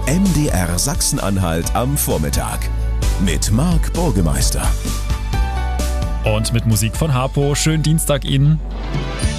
MDR Sachsen-Anhalt am Vormittag mit Marc Burgemeister. Und mit Musik von Harpo. Schönen Dienstag Ihnen.